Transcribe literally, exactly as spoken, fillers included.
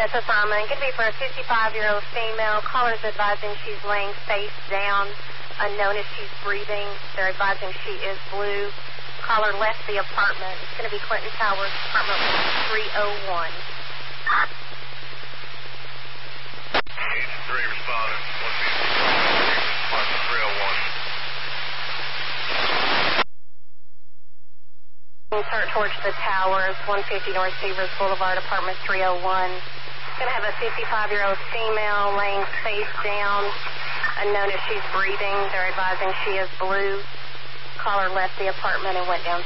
Miss Affirming. Going to be for a fifty-five-year-old female. Caller's advising she's laying face down, unknown if she's breathing. They're advising she is blue. Caller left the apartment. It's going to be Clinton Towers, apartment three oh one. three responding. one fifty, apartment three oh one. Start towards the towers, one fifty North Severs Boulevard, apartment three oh one. Going to have a fifty-five-year-old female laying face down, unknown if she's breathing. They're advising she is blue. Caller left the apartment and went down.